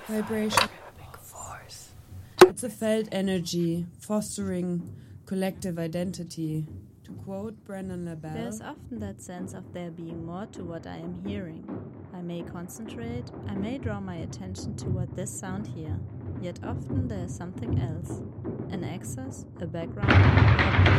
vibration. It's a felt energy, fostering collective identity. To quote Brandon LaBelle, there's often that sense of there being more to what I am hearing. I may concentrate, I may draw my attention toward this sound here, yet often there is something else. An excess, a background,